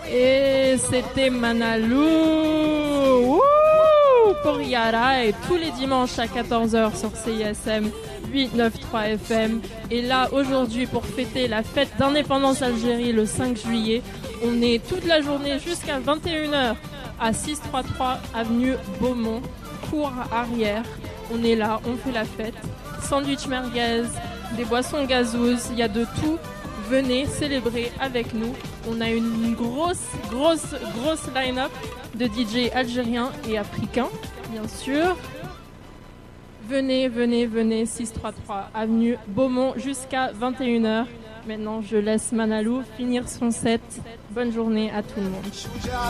Et c'était Manalou. Wouh, pour Yara, et tous les dimanches à 14h sur CISM 893 FM. Et là, aujourd'hui, pour fêter la fête d'indépendance Algérie le 5 juillet, on est toute la journée jusqu'à 21h à 633 avenue Beaumont, cour arrière. On est là, on fait la fête. Sandwich merguez, des boissons gazeuses, il y a de tout. Venez célébrer avec nous. On a une grosse line-up de DJ algériens et africains, bien sûr. Venez, 633 avenue Beaumont jusqu'à 21h. Maintenant, je laisse Manalou finir son set. Bonne journée à tout le monde.